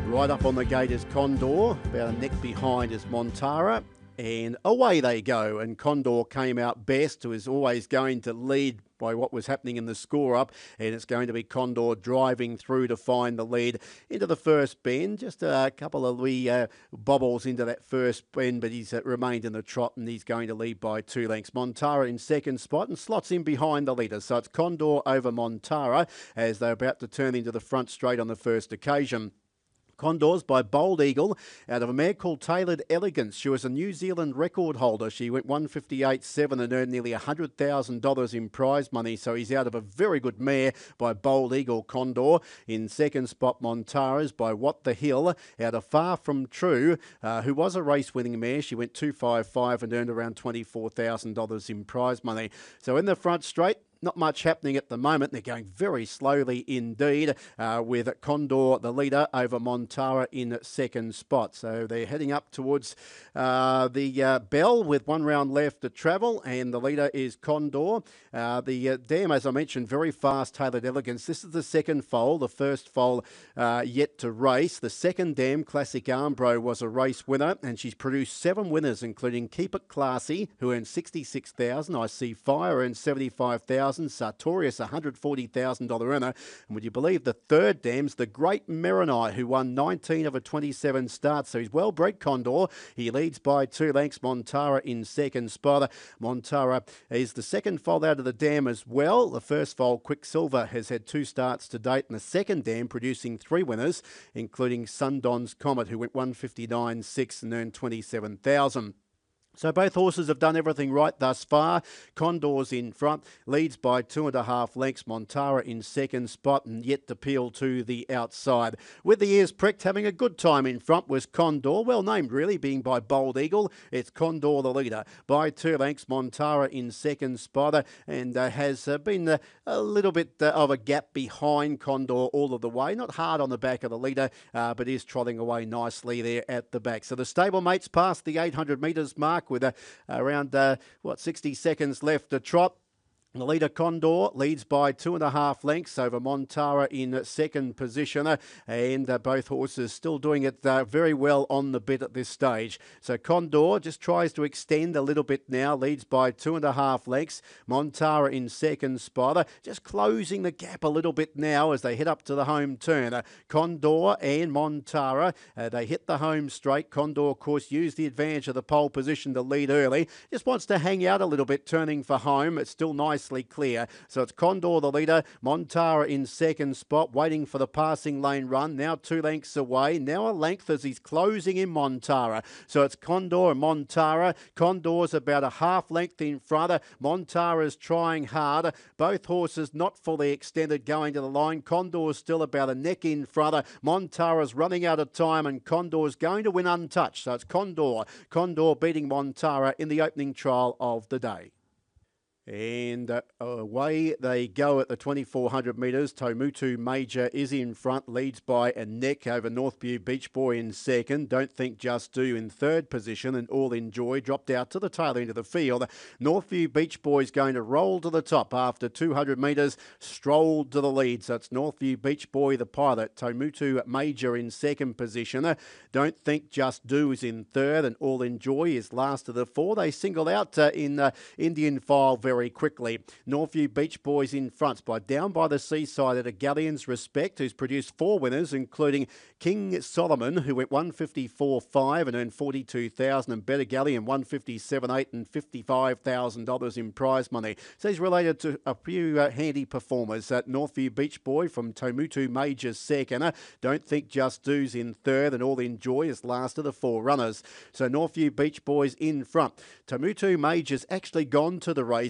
Right up on the gate is Condor, about a neck behind is Montara, and away they go. And Condor came out best, who is always going to lead by what was happening in the score-up, and it's going to be Condor driving through to find the lead into the first bend. Just a couple of wee bobbles into that first bend, but he's remained in the trot, and he's going to lead by 2 lengths. Montara in second spot and slots in behind the leader. So it's Condor over Montara as they're about to turn into the front straight on the first occasion. Condors by Bold Eagle out of a mare called Tailored Elegance. She was a New Zealand record holder. She went 158.7 and earned nearly $100,000 in prize money. So he's out of a very good mare by Bold Eagle Condor. In second spot, Montara's by What the Hill out of Far From True, who was a race-winning mare. She went 255 and earned around $24,000 in prize money. So in the front straight, not much happening at the moment. They're going very slowly indeed with Condor, the leader, over Montara in second spot. So they're heading up towards the bell with 1 round left to travel, and the leader is Condor. The dam, as I mentioned, very fast, Tailored Elegance. This is the second foal. The first foal yet to race. The second dam, Classic Armbro, was a race winner, and she's produced 7 winners, including Keep It Classy, who earned $66,000. I See Fire earned $75,000. Sartorius, $140,000 earner. And would you believe the third dam's the Great Meronite, who won 19 of a 27 starts. So he's well-bred Condor. He leads by 2 lengths. Montara in second spot. Montara is the second foal out of the dam as well. The first foal, Quicksilver, has had 2 starts to date, and the second dam producing 3 winners, including Sundon's Comet, who went 159.6 and earned $27,000. So both horses have done everything right thus far. Condor's in front, leads by 2.5 lengths. Montara in second spot and yet to peel to the outside. With the ears pricked, having a good time in front was Condor, well named really, being by Bold Eagle. It's Condor the leader by 2 lengths. Montara in second spot and has been a little bit of a gap behind Condor all of the way. Not hard on the back of the leader, but is trotting away nicely there at the back. So the stablemates past the 800 metres mark with around 60 seconds left to trot. The leader Condor leads by 2.5 lengths over Montara in second position, and both horses still doing it very well on the bit at this stage. So Condor just tries to extend a little bit now, leads by 2.5 lengths. Montara in second spot, just closing the gap a little bit now as they head up to the home turn. Condor and Montara, they hit the home straight. Condor, of course, used the advantage of the pole position to lead early. Just wants to hang out a little bit, turning for home. It's still nice clear. So it's Condor the leader, Montara in second spot, waiting for the passing lane run. Now 2 lengths away. Now a length as he's closing in Montara. So it's Condor and Montara. Condor's about a half length in front. Montara's trying hard. Both horses not fully extended going to the line. Condor's still about a neck in front. Montara's running out of time and Condor's going to win untouched. So it's Condor. Condor beating Montara in the opening trial of the day. And away they go at the 2,400 metres. Tomutu Major is in front, leads by a neck over Northview Beach Boy in second. Don't Think Just Do in third position, and All Enjoy dropped out to the tail end of the field. Northview Beach Boy is going to roll to the top after 200 metres, strolled to the lead. So it's Northview Beach Boy, the pilot. Tomutu Major in second position. Don't Think Just Do is in third, and All Enjoy is last of the 4. They single out in Indian File very quickly. Northview Beach Boys in front by Down by the Seaside at a Galleon's Respect, who's produced 4 winners, including King Solomon, who went 154.5 and earned $42,000, and Better Galleon 157.8 and $55,000 in prize money. So he's related to a few handy performers. Northview Beach Boy from Tomutu Major's second. Don't Think Just Do's in third, and All Enjoy is last of the 4 runners. So Northview Beach Boys in front. Tomutu Major's actually gone to the race